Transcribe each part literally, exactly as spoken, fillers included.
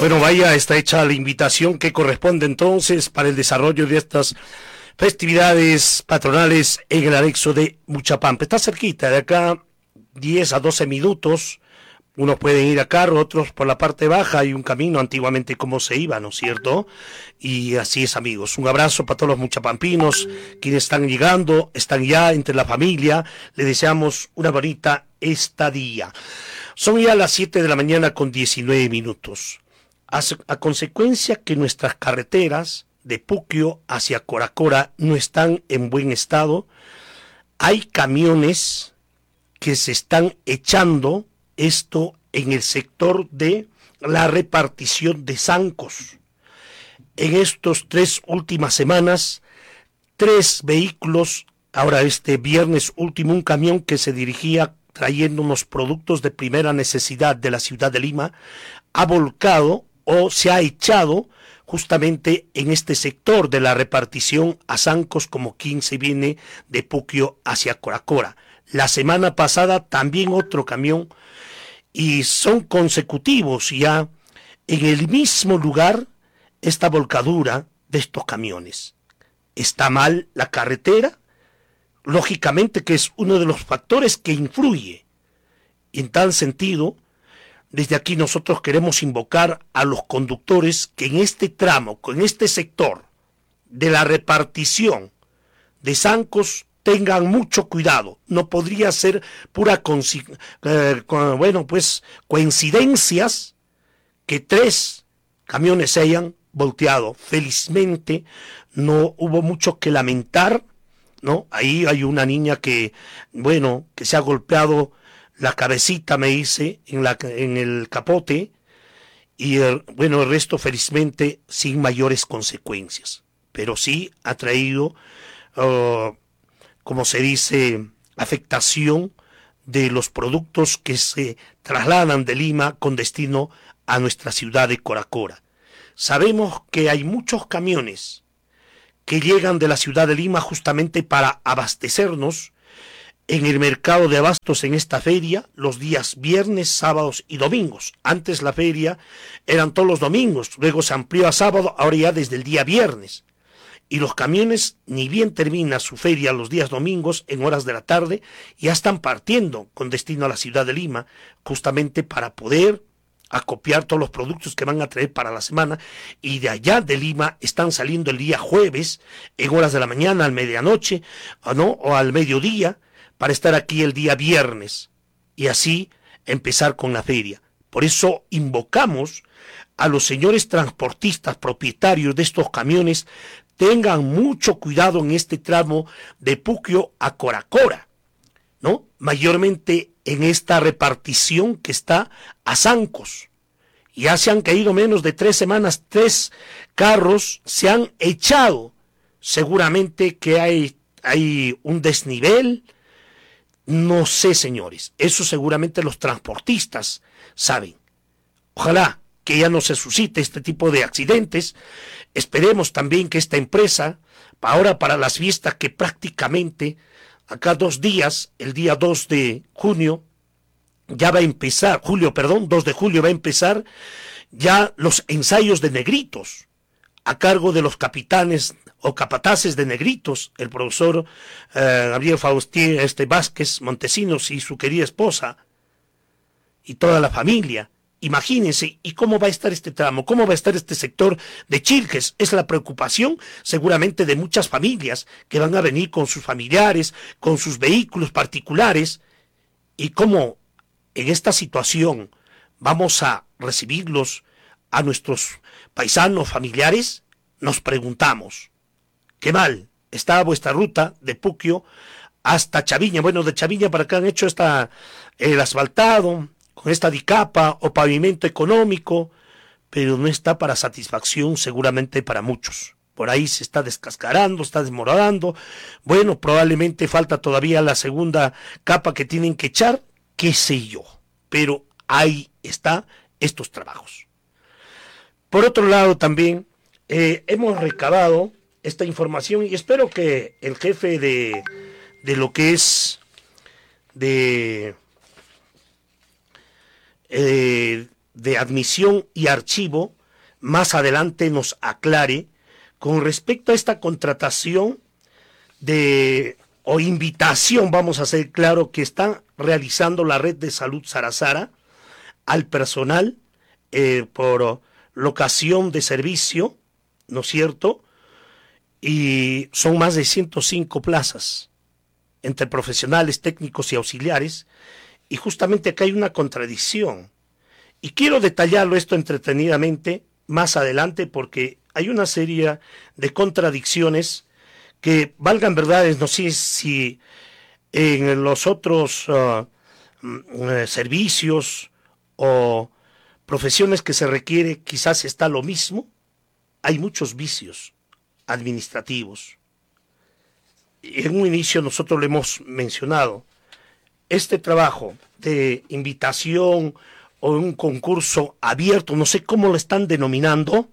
Bueno, vaya, está hecha la invitación que corresponde entonces para el desarrollo de estas festividades patronales en el anexo de Muchapampa. Está cerquita de acá, diez a doce minutos. Unos pueden ir a carro, otros por la parte baja. Hay un camino antiguamente como se iba, ¿no es cierto? Y así es, amigos. Un abrazo para todos los muchapampinos, quienes están llegando, están ya entre la familia. Les deseamos una bonita estadía. Son ya las siete de la mañana con diecinueve minutos. A, a consecuencia que nuestras carreteras de Puquio hacia Coracora no están en buen estado, hay camiones que se están echando esto en el sector de la repartición de zancos. En estas tres últimas semanas, tres vehículos, ahora este viernes último, un camión que se dirigía trayendo unos productos de primera necesidad de la ciudad de Lima, ha volcado o se ha echado justamente en este sector de la repartición a zancos, como quien se viene de Puquio hacia Coracora. La semana pasada también otro camión, y son consecutivos ya en el mismo lugar esta volcadura de estos camiones. ¿Está mal la carretera? Lógicamente que es uno de los factores que influye. En tal sentido, desde aquí nosotros queremos invocar a los conductores que en este tramo, en este sector de la repartición de zancos, tengan mucho cuidado. No podría ser pura eh, bueno, pues, coincidencias que tres camiones se hayan volteado. Felizmente no hubo mucho que lamentar, ¿no? Ahí hay una niña que, bueno, que se ha golpeado la cabecita, me dice, en, la, en el capote, y el, bueno, el resto felizmente sin mayores consecuencias. Pero sí ha traído Uh, como se dice, afectación de los productos que se trasladan de Lima con destino a nuestra ciudad de Coracora. Sabemos que hay muchos camiones que llegan de la ciudad de Lima justamente para abastecernos en el mercado de abastos en esta feria los días viernes, sábados y domingos. Antes la feria eran todos los domingos, luego se amplió a sábado, ahora ya desde el día viernes. Y los camiones, ni bien termina su feria los días domingos, en horas de la tarde, ya están partiendo con destino a la ciudad de Lima, justamente para poder acopiar todos los productos que van a traer para la semana, y de allá de Lima están saliendo el día jueves, en horas de la mañana, al medianoche, o no, o al mediodía, para estar aquí el día viernes, y así empezar con la feria. Por eso invocamos a los señores transportistas propietarios de estos camiones, tengan mucho cuidado en este tramo de Puquio a Coracora, ¿no? Mayormente en esta repartición que está a zancos. Ya se han caído menos de tres semanas, tres carros se han echado. Seguramente que hay, hay un desnivel. No sé, señores. Eso seguramente los transportistas saben. Ojalá que ya no se suscite este tipo de accidentes. Esperemos también que esta empresa, ahora para las fiestas que prácticamente acá dos días, el día dos de junio, ya va a empezar, julio, perdón, dos de julio va a empezar ya los ensayos de negritos, a cargo de los capitanes o capataces de negritos, el profesor eh, Gabriel Faustín este, Vázquez Montesinos y su querida esposa, y toda la familia. Imagínense, ¿y cómo va a estar este tramo? ¿Cómo va a estar este sector de Chilques? Es la preocupación seguramente de muchas familias que van a venir con sus familiares, con sus vehículos particulares. ¿Y cómo en esta situación vamos a recibirlos a nuestros paisanos familiares? Nos preguntamos. Qué mal está vuestra ruta de Puquio hasta Chaviña. Bueno, de Chaviña para acá han hecho esta, el asfaltado, con esta dicapa o pavimento económico, pero no está para satisfacción seguramente para muchos. Por ahí se está descascarando, está desmoronando. Bueno, probablemente falta todavía la segunda capa que tienen que echar, qué sé yo. Pero ahí está estos trabajos. Por otro lado también eh, hemos recabado esta información y espero que el jefe de, de lo que es de... Eh, de Admisión y Archivo más adelante nos aclare con respecto a esta contratación de o invitación, vamos a ser claro, que está realizando la Red de Salud Sarasara al personal eh, por locación de servicio, ¿no es cierto? Y son más de ciento cinco plazas entre profesionales, técnicos y auxiliares, y justamente acá hay una contradicción. Y quiero detallarlo esto entretenidamente más adelante porque hay una serie de contradicciones que, valgan verdades, no sé si en los otros uh, uh, servicios o profesiones que se requiere quizás está lo mismo. Hay muchos vicios administrativos. En un inicio nosotros lo hemos mencionado. Este trabajo de invitación o un concurso abierto, no sé cómo lo están denominando,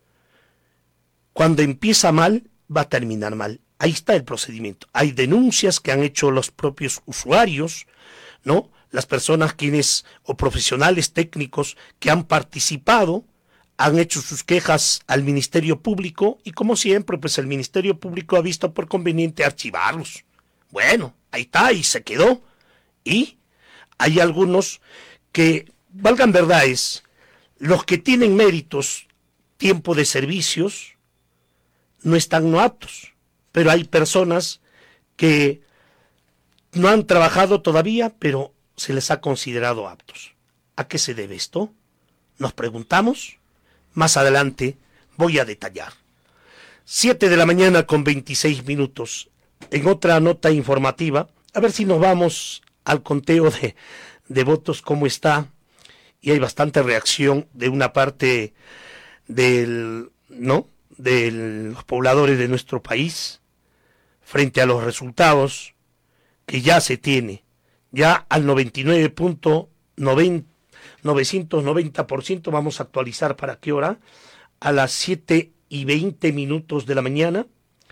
cuando empieza mal, va a terminar mal. Ahí está el procedimiento. Hay denuncias que han hecho los propios usuarios, ¿no? Las personas quienes, o profesionales técnicos que han participado, han hecho sus quejas al Ministerio Público y como siempre, pues el Ministerio Público ha visto por conveniente archivarlos. Bueno, ahí está, y se quedó. Y hay algunos que, valgan verdades, los que tienen méritos, tiempo de servicios, no están no aptos. Pero hay personas que no han trabajado todavía, pero se les ha considerado aptos. ¿A qué se debe esto? Nos preguntamos. Más adelante voy a detallar. Siete de la mañana con veintiséis minutos. En otra nota informativa, a ver si nos vamos al conteo de, de votos, cómo está. Y hay bastante reacción de una parte del, ¿no? de los pobladores de nuestro país frente a los resultados que ya se tiene. Ya al noventa y nueve punto novecientos noventa por ciento, vamos a actualizar para qué hora, a las siete y veinte minutos de la mañana,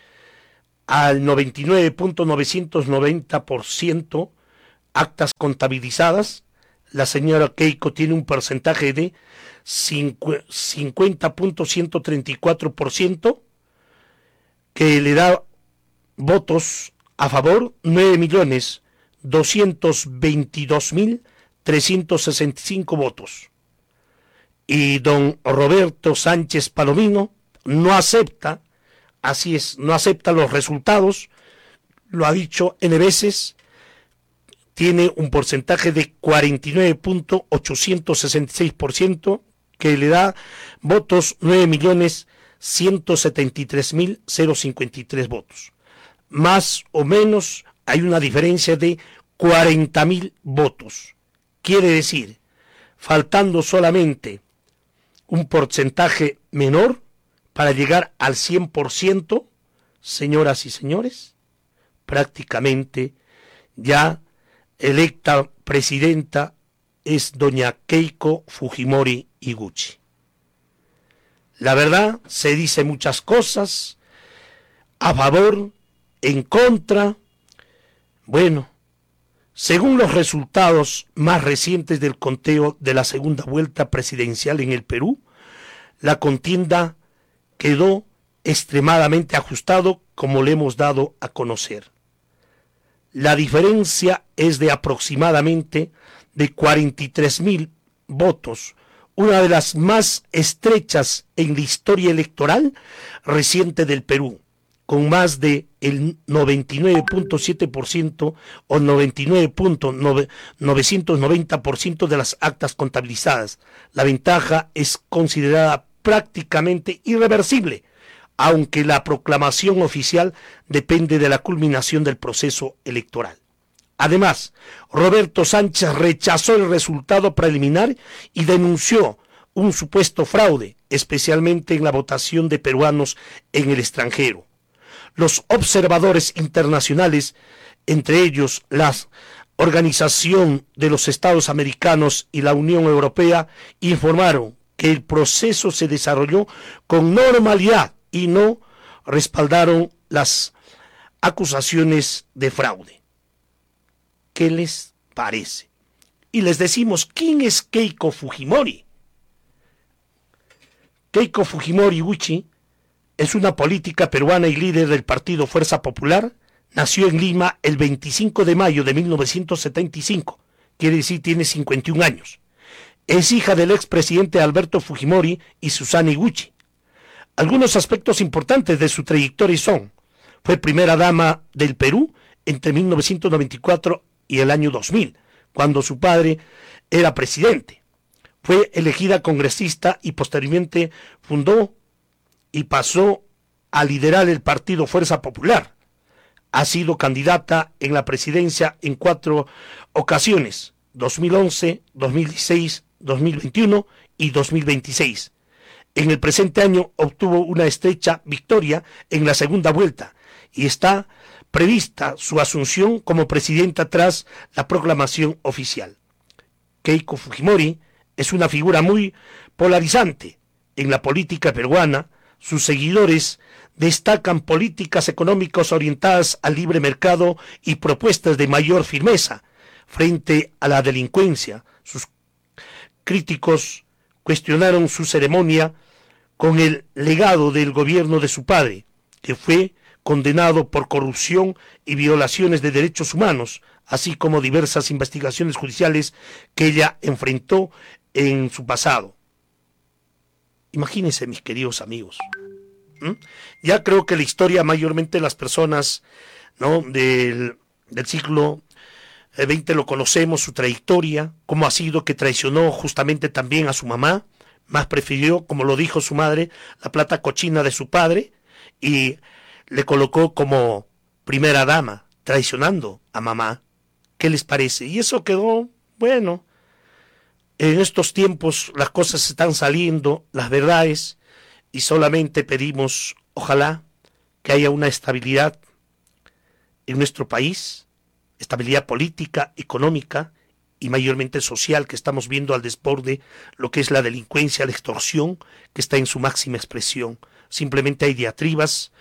al noventa y nueve punto novecientos noventa por ciento actas contabilizadas. La señora Keiko tiene un porcentaje de cincuenta punto ciento treinta y cuatro por ciento, que le da votos a favor nueve millones doscientos veintidós mil trescientos sesenta y cinco votos. Y don Roberto Sánchez Palomino no acepta, así es, no acepta los resultados, lo ha dicho N veces, tiene un porcentaje de cuarenta y nueve punto ochocientos sesenta y seis por ciento, que le da votos nueve millones ciento setenta y tres mil cincuenta y tres votos. Más o menos hay una diferencia de cuarenta mil votos. Quiere decir, faltando solamente un porcentaje menor para llegar al cien por ciento, señoras y señores, prácticamente ya electa presidenta es doña Keiko Fujimori Iguchi. La verdad, se dice muchas cosas, a favor, en contra. Bueno, según los resultados más recientes del conteo de la segunda vuelta presidencial en el Perú, la contienda quedó extremadamente ajustado, como le hemos dado a conocer. La diferencia es de aproximadamente de cuarenta y tres mil votos, una de las más estrechas en la historia electoral reciente del Perú, con más de el noventa y nueve punto siete por ciento o noventa y nueve punto novecientos noventa por ciento de las actas contabilizadas. La ventaja es considerada prácticamente irreversible, aunque la proclamación oficial depende de la culminación del proceso electoral. Además, Roberto Sánchez rechazó el resultado preliminar y denunció un supuesto fraude, especialmente en la votación de peruanos en el extranjero. Los observadores internacionales, entre ellos la Organización de los Estados Americanos y la Unión Europea, informaron que el proceso se desarrolló con normalidad y no respaldaron las acusaciones de fraude. ¿Qué les parece? Y les decimos, ¿quién es Keiko Fujimori? Keiko Fujimori Uchi es una política peruana y líder del partido Fuerza Popular. Nació en Lima el veinticinco de mayo de mil novecientos setenta y cinco, quiere decir tiene cincuenta y un años. Es hija del expresidente Alberto Fujimori y Susana Iguchi. Algunos aspectos importantes de su trayectoria son: fue primera dama del Perú entre mil novecientos noventa y cuatro y el año dos mil, cuando su padre era presidente. Fue elegida congresista y posteriormente fundó y pasó a liderar el partido Fuerza Popular. Ha sido candidata en la presidencia en cuatro ocasiones: dos mil once, dos mil dieciséis, dos mil veintiuno y dos mil veintiséis. En el presente año obtuvo una estrecha victoria en la segunda vuelta y está prevista su asunción como presidenta tras la proclamación oficial. Keiko Fujimori es una figura muy polarizante en la política peruana. Sus seguidores destacan políticas económicas orientadas al libre mercado y propuestas de mayor firmeza frente a la delincuencia. Sus críticos cuestionaron su ceremonia con el legado del gobierno de su padre, que fue condenado por corrupción y violaciones de derechos humanos, así como diversas investigaciones judiciales que ella enfrentó en su pasado. Imagínense, mis queridos amigos. ¿Mm? Ya creo que la historia, mayormente las personas, ¿no?, del, del siglo veinte lo conocemos, su trayectoria, cómo ha sido que traicionó justamente también a su mamá, más prefirió, como lo dijo su madre, la plata cochina de su padre, y le colocó como primera dama, traicionando a mamá. ¿Qué les parece? Y eso quedó, bueno, en estos tiempos las cosas están saliendo, las verdades, y solamente pedimos, ojalá, que haya una estabilidad en nuestro país, estabilidad política, económica y mayormente social, que estamos viendo al desborde lo que es la delincuencia, la extorsión, que está en su máxima expresión. Simplemente hay diatribas.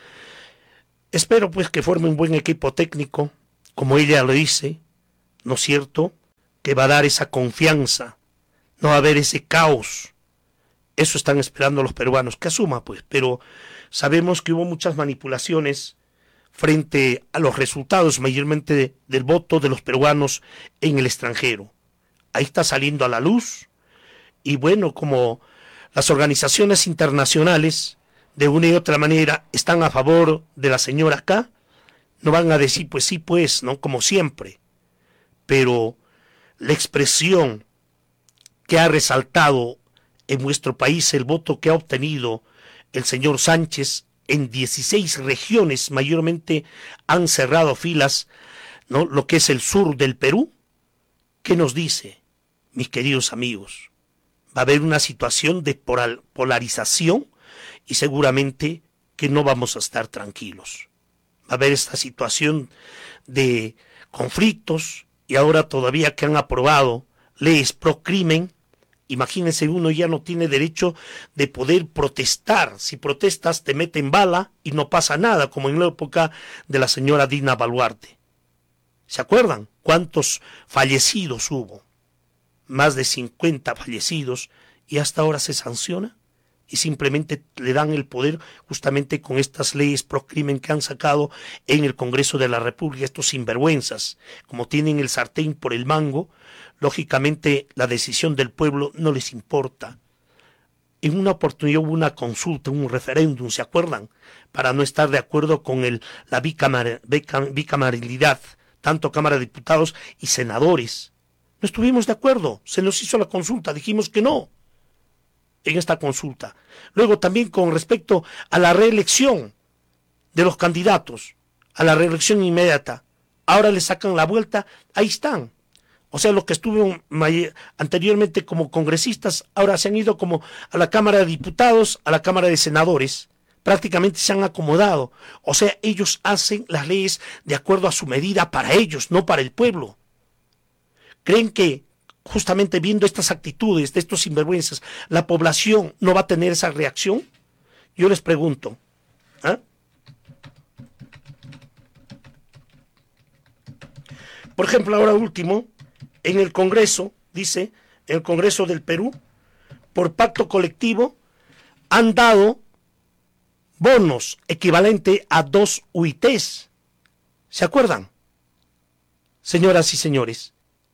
Espero pues que forme un buen equipo técnico, como ella lo dice, ¿no es cierto?, que va a dar esa confianza, no va a haber ese caos. Eso están esperando los peruanos, que asuma pues, pero sabemos que hubo muchas manipulaciones frente a los resultados, mayormente de, del voto de los peruanos en el extranjero. Ahí está saliendo a la luz, y bueno, como las organizaciones internacionales de una y otra manera están a favor de la señora acá, no van a decir pues sí pues, ¿no?, como siempre, pero la expresión que ha resaltado en nuestro país el voto que ha obtenido el señor Sánchez en dieciséis regiones, mayormente han cerrado filas, ¿no?, lo que es el sur del Perú. ¿Qué nos dice, mis queridos amigos? Va a haber una situación de polarización y seguramente que no vamos a estar tranquilos. Va a haber esta situación de conflictos, y ahora todavía que han aprobado leyes pro crimen. Imagínense, uno ya no tiene derecho de poder protestar. Si protestas te meten bala y no pasa nada, como en la época de la señora Dina Boluarte. ¿Se acuerdan cuántos fallecidos hubo? Más de cincuenta fallecidos, y hasta ahora se sanciona. Y simplemente le dan el poder justamente con estas leyes pro crimen que han sacado en el Congreso de la República, estos sinvergüenzas. Como tienen el sartén por el mango, lógicamente la decisión del pueblo no les importa. En una oportunidad hubo una consulta, un referéndum, ¿se acuerdan?, para no estar de acuerdo con el, la bicamar, bicamaralidad, tanto Cámara de Diputados y senadores. No estuvimos de acuerdo, se nos hizo la consulta, dijimos que no en esta consulta. Luego también con respecto a la reelección de los candidatos, a la reelección inmediata, ahora le sacan la vuelta, ahí están. O sea, los que estuvieron anteriormente como congresistas, ahora se han ido como a la Cámara de Diputados, a la Cámara de Senadores, prácticamente se han acomodado. O sea, ellos hacen las leyes de acuerdo a su medida para ellos, no para el pueblo. ¿Creen que justamente viendo estas actitudes de estos sinvergüenzas, la población no va a tener esa reacción? Yo les pregunto, ¿eh? Por ejemplo, ahora último, en el Congreso, dice, en el Congreso del Perú, por pacto colectivo, han dado bonos equivalente a dos U I Tes. ¿Se acuerdan? Señoras y señores.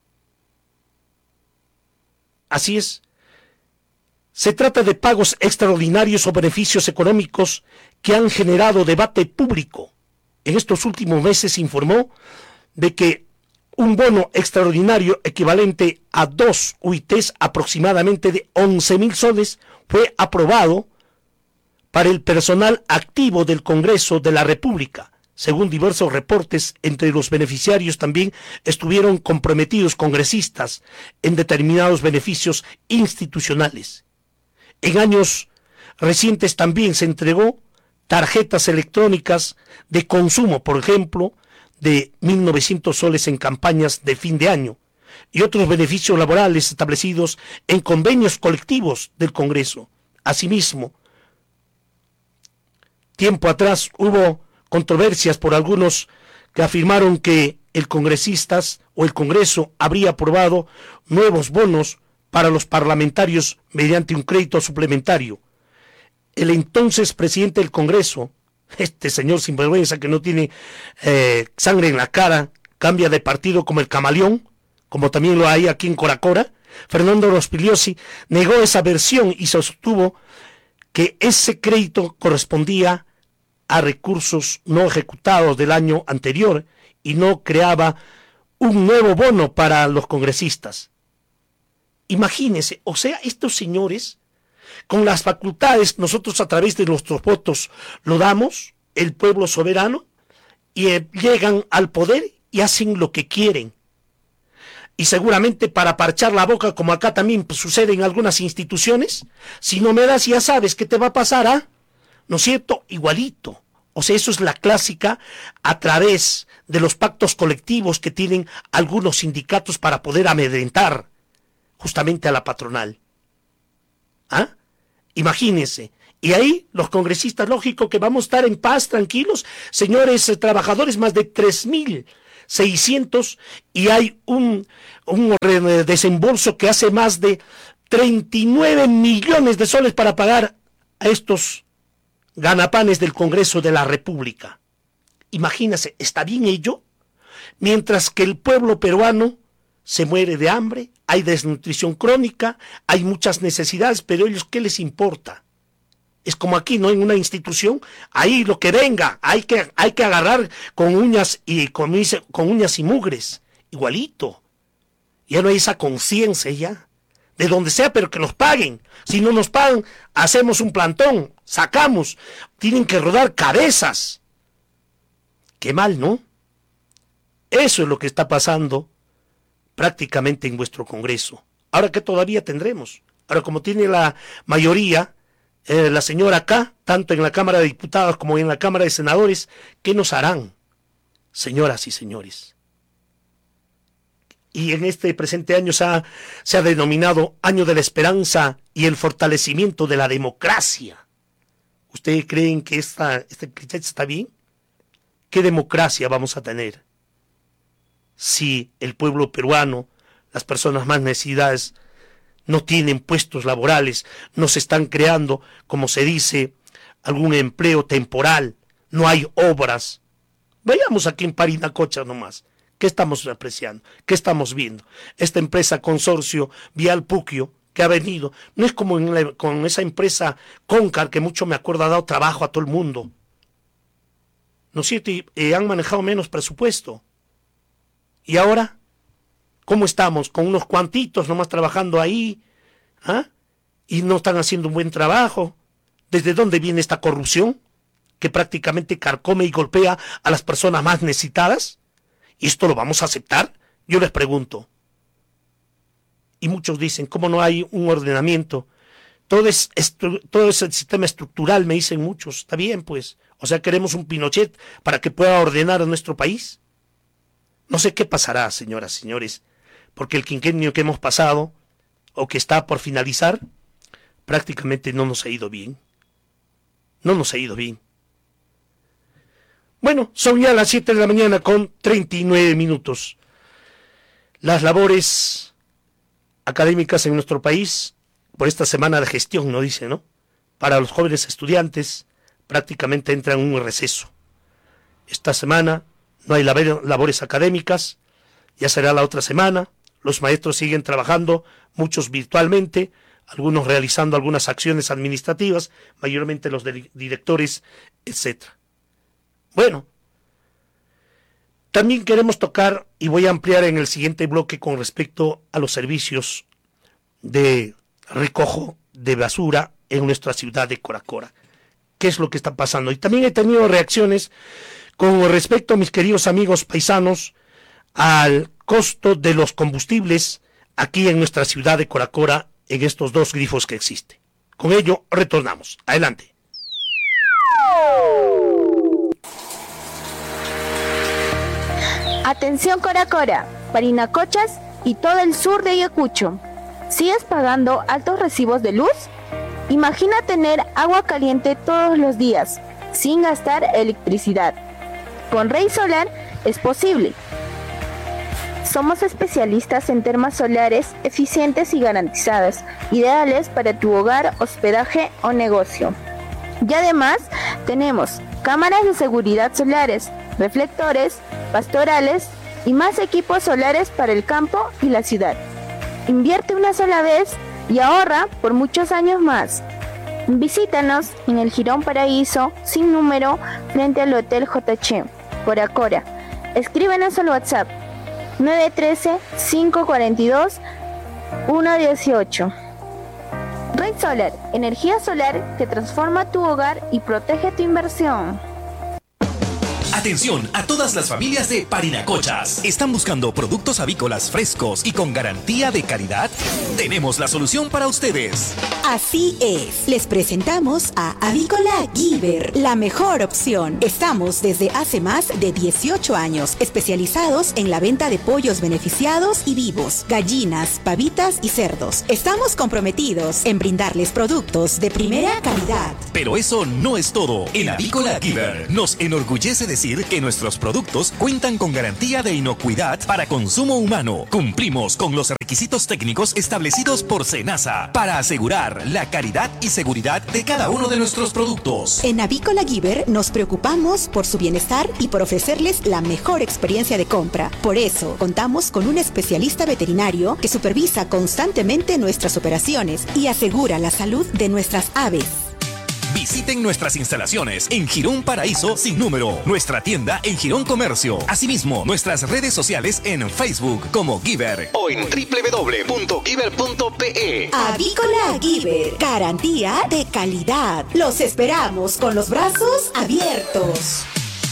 Así es. Se trata de pagos extraordinarios o beneficios económicos que han generado debate público. En estos últimos meses se informó de que un bono extraordinario equivalente a dos U I Tes, aproximadamente de once mil soles, fue aprobado para el personal activo del Congreso de la República. Según diversos reportes, entre los beneficiarios también estuvieron comprometidos congresistas en determinados beneficios institucionales. En años recientes también se entregó tarjetas electrónicas de consumo, por ejemplo, de mil novecientos soles en campañas de fin de año, y otros beneficios laborales establecidos en convenios colectivos del Congreso. Asimismo, tiempo atrás hubo controversias por algunos que afirmaron que el congresistas o el Congreso habría aprobado nuevos bonos para los parlamentarios mediante un crédito suplementario. El entonces presidente del Congreso, este señor sinvergüenza que no tiene eh, sangre en la cara, cambia de partido como el camaleón, como también lo hay aquí en Coracora, Fernando Rospigliosi, negó esa versión y sostuvo que ese crédito correspondía a recursos no ejecutados del año anterior y no creaba un nuevo bono para los congresistas. Imagínense, o sea, estos señores, con las facultades, nosotros a través de nuestros votos lo damos, el pueblo soberano, y eh, llegan al poder y hacen lo que quieren. Y seguramente para parchar la boca, como acá también sucede en algunas instituciones, si no me das ya sabes qué te va a pasar, ¿ah? ¿No es cierto? Igualito. O sea, eso es la clásica a través de los pactos colectivos que tienen algunos sindicatos para poder amedrentar justamente a la patronal. ¿Ah? Imagínense. Y ahí los congresistas, lógico que vamos a estar en paz, tranquilos, señores eh, trabajadores, más de tres mil seiscientos, y hay un, un desembolso que hace más de treinta y nueve millones de soles para pagar a estos ganapanes del Congreso de la República. Imagínense, ¿está bien ello? Mientras que el pueblo peruano se muere de hambre, hay desnutrición crónica, hay muchas necesidades, pero ellos, ¿qué les importa? Es como aquí, ¿no? En una institución, ahí lo que venga, hay que, hay que agarrar con uñas y con, con uñas y mugres, igualito. Ya no hay esa conciencia ya, de donde sea, pero que nos paguen. Si no nos pagan, hacemos un plantón, sacamos, tienen que rodar cabezas. Qué mal, ¿no? Eso es lo que está pasando prácticamente en vuestro Congreso. Ahora que todavía tendremos. Ahora, como tiene la mayoría, eh, la señora acá, tanto en la Cámara de Diputados como en la Cámara de Senadores, ¿qué nos harán, señoras y señores? Y en este presente año se ha, se ha denominado Año de la Esperanza y el fortalecimiento de la democracia. ¿Ustedes creen que esta, este criterio está bien? ¿Qué democracia vamos a tener si el pueblo peruano, las personas más necesitadas, no tienen puestos laborales, no se están creando, como se dice, algún empleo temporal, no hay obras? Vayamos aquí en Parinacocha nomás. ¿Qué estamos apreciando? ¿Qué estamos viendo? Esta empresa consorcio Vial Puquio que ha venido, no es como en la, con esa empresa Concar, que mucho me acuerdo ha dado trabajo a todo el mundo. ¿No es cierto? Y eh, han manejado menos presupuesto. ¿Y ahora? ¿Cómo estamos? Con unos cuantitos nomás trabajando ahí, ¿ah? Y no están haciendo un buen trabajo. ¿Desde dónde viene esta corrupción que prácticamente carcome y golpea a las personas más necesitadas? ¿Y esto lo vamos a aceptar? Yo les pregunto. Y muchos dicen, ¿cómo no hay un ordenamiento? Todo es, todo es el sistema estructural, me dicen muchos. Está bien, pues. O sea, queremos un Pinochet para que pueda ordenar a nuestro país. No sé qué pasará, señoras y señores, porque el quinquenio que hemos pasado, o que está por finalizar, prácticamente no nos ha ido bien. No nos ha ido bien. Bueno, son ya las siete de la mañana con treinta y nueve minutos. Las labores académicas en nuestro país, por esta semana de gestión, no dice, ¿no? para los jóvenes estudiantes prácticamente entran en un receso. Esta semana no hay labores académicas, ya será la otra semana. Los maestros siguen trabajando, muchos virtualmente, algunos realizando algunas acciones administrativas, mayormente los directores, etcétera. Bueno, también queremos tocar, y voy a ampliar en el siguiente bloque con respecto a los servicios de recojo de basura en nuestra ciudad de Coracora. ¿Qué es lo que está pasando? Y también he tenido reacciones con respecto, mis queridos amigos paisanos, al costo de los combustibles aquí en nuestra ciudad de Coracora, en estos dos grifos que existen. Con ello, retornamos. Adelante. Atención Coracora, Parinacochas y todo el sur de Ayacucho. ¿Sigues pagando altos recibos de luz? Imagina tener agua caliente todos los días, sin gastar electricidad. Con Rey Solar es posible. Somos especialistas en termas solares eficientes y garantizadas, ideales para tu hogar, hospedaje o negocio. Y además tenemos cámaras de seguridad solares, reflectores, pastorales y más equipos solares para el campo y la ciudad. Invierte una sola vez y ahorra por muchos años más. Visítanos en el Jirón Paraíso, sin número, frente al Hotel J H, Coracora. Escríbenos al WhatsApp nueve uno tres, cinco cuatro dos, uno uno ocho. Rey Solar, energía solar que transforma tu hogar y protege tu inversión. Atención a todas las familias de Parinacochas. ¿Están buscando productos avícolas frescos y con garantía de calidad? Tenemos la solución para ustedes. Así es. Les presentamos a Avícola Giver, la mejor opción. Estamos desde hace más de dieciocho años especializados en la venta de pollos beneficiados y vivos, gallinas, pavitas y cerdos. Estamos comprometidos en brindarles productos de primera calidad. Pero eso no es todo. En Avícola Giver nos enorgullece decir que nuestros productos cuentan con garantía de inocuidad para consumo humano. Cumplimos con los requisitos técnicos establecidos por SENASA para asegurar la calidad y seguridad de cada uno de nuestros productos. En Avícola Giver nos preocupamos por su bienestar y por ofrecerles la mejor experiencia de compra. Por eso, contamos con un especialista veterinario que supervisa constantemente nuestras operaciones y asegura la salud de nuestras aves. Visiten nuestras instalaciones en Jirón Paraíso sin número, nuestra tienda en Jirón Comercio, asimismo nuestras redes sociales en Facebook como Giver o en doble u doble u doble u punto giver punto pe. Avícola Giver, garantía de calidad. Los esperamos con los brazos abiertos.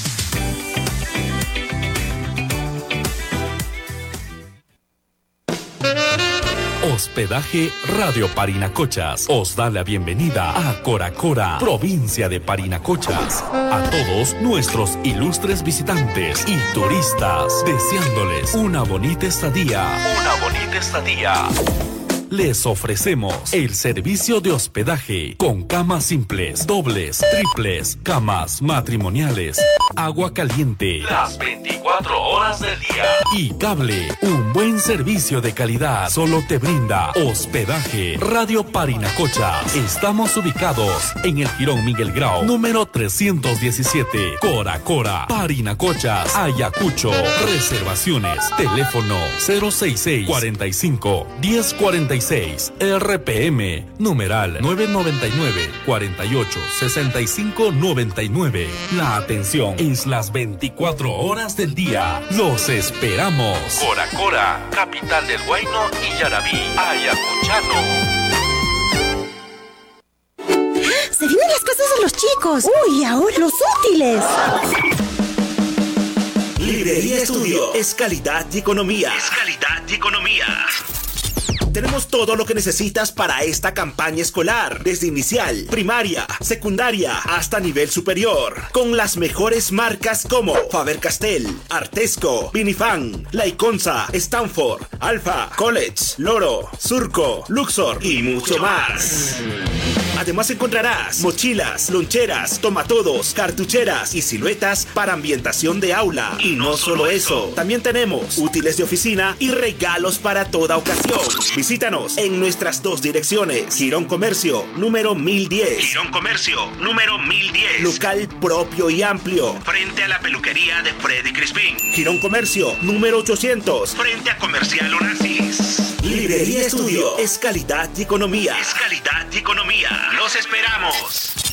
Hospedaje Radio Parinacochas os da la bienvenida a Coracora, provincia de Parinacochas. A todos nuestros ilustres visitantes y turistas, deseándoles una bonita estadía. Una bonita estadía. Les ofrecemos el servicio de hospedaje con camas simples, dobles, triples, camas matrimoniales, agua caliente las veinticuatro horas del día y cable. Un buen servicio de calidad solo te brinda Hospedaje Radio Parinacochas. Estamos ubicados en el Jirón Miguel Grau, número trescientos diecisiete, Coracora, Parinacochas, Ayacucho. Reservaciones, teléfono cero seis seis, cuarenta y cinco, diez cuarenta y seis, R P M, numeral nueve noventa y nueve, cuarenta y ocho, sesenta y cinco noventa y nueve. La atención es las veinticuatro horas del día. Los esperamos. Coracora, capital del Huayno y Yarabí, ayacuchano. Se vienen las cosas de los chicos. Uy, ahora los útiles. Librería Estudio es calidad y economía. Es calidad y economía. Tenemos todo lo que necesitas para esta campaña escolar, desde inicial, primaria, secundaria, hasta nivel superior, con las mejores marcas como Faber-Castell, Artesco, Vinifan, Laiconza, Stanford, Alfa, College, Loro, Surco, Luxor y mucho más. Además encontrarás mochilas, loncheras, tomatodos, cartucheras y siluetas para ambientación de aula. Y no solo eso, también tenemos útiles de oficina y regalos para toda ocasión. Visítanos en nuestras dos direcciones. Girón Comercio, número mil diez. Girón Comercio, número mil diez. Local propio y amplio, frente a la peluquería de Freddy Crispín. Girón Comercio, número ochocientos, frente a Comercial Onassis. Librería Estudio, es calidad y economía. Es calidad y economía. ¡Los esperamos!